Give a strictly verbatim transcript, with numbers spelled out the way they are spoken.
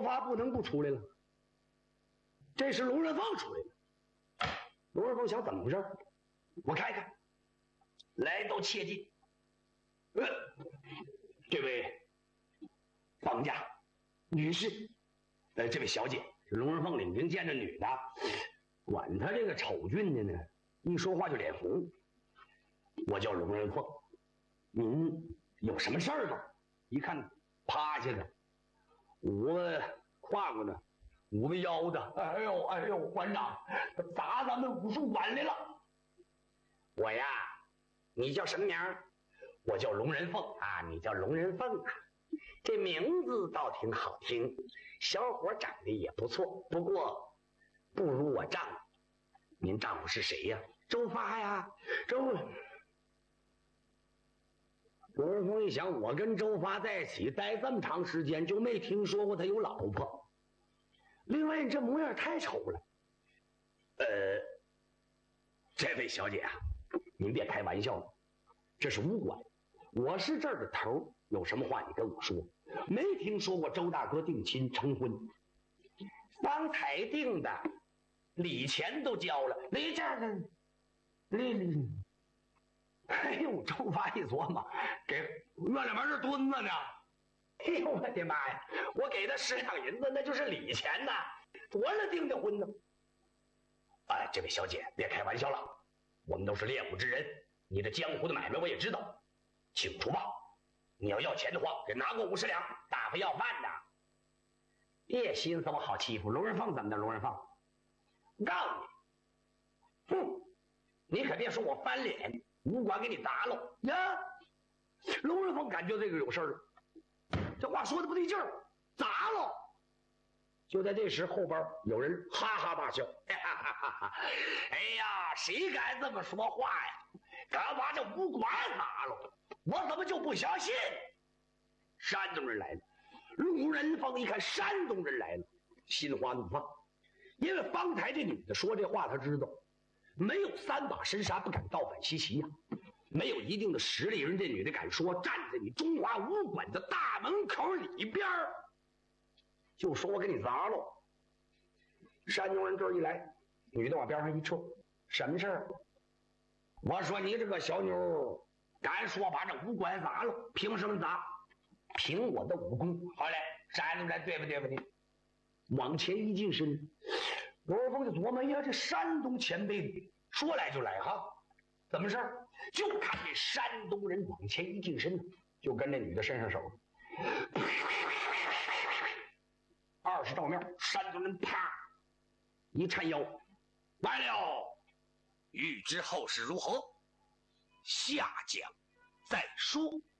周发不能不出来了。这时龙仁凤出来了，龙仁凤想怎么回事？我看看，来到切近，呃，这位方家女士，呃，这位小姐，龙仁凤领兵见着女的，管她这个丑俊的呢，一说话就脸红。我叫龙仁凤，您有什么事儿吗？一看趴下的，捂胯骨呢，捂着腰的，哎呦哎呦，馆长，他砸咱们武术馆来了。我呀，你叫什么名儿？我叫龙仁凤啊，你叫龙仁凤啊，这名字倒挺好听，小伙长得也不错，不过不如我丈夫。您丈夫是谁呀？周发呀，周。龙仁凤一想，我跟周发在一起待这么长时间，就没听说过他有老婆。另外，你这模样太丑了。呃，这位小姐啊，您别开玩笑了，这是武馆，我是这儿的头，有什么话你跟我说。没听说过周大哥定亲成婚，方才定的，礼钱都交了，礼这个，礼礼。哎呦，周发一琢磨，给院里门这墩子呢。哎呦，我的妈呀！我给他十两银子，那就是礼钱呐，多了订的婚呢。哎，这位小姐，别开玩笑了，我们都是练武之人，你的江湖的买卖我也知道，请出吧。你要要钱的话，给拿过五十两，打发要饭的。别心思我好欺负，龙仁凤怎么的？龙仁凤，我告诉你，哼，你可别说我翻脸。武馆给你砸了呀！龙仁凤感觉这个有事了，这话说的不对劲儿，砸了。就在这时，后边有人哈哈大笑，哈哈哈哈！哎呀，谁敢这么说话呀？敢把这武馆砸了，我怎么就不相信？山东人来了，龙仁凤一看山东人来了，心花怒放，因为方才这女的说这话，他知道。没有三把神杀不敢倒反西岐呀、啊，没有一定的实力，人这女的敢说站在你中华武馆的大门口里边就说我给你砸了。山东人这儿一来，女的往边上一撤，什么事儿？我说你这个小妞敢说把这武馆砸了，凭什么砸？凭我的武功。好嘞，山东人对不对不对？往前一近身。罗尔峰就琢磨呀，这山东前辈说来就来哈，怎么事儿？就看这山东人往前一近身，就跟这女的伸上手，二十照面，山东人啪一缠腰，完了。欲知后事如何，下讲再说。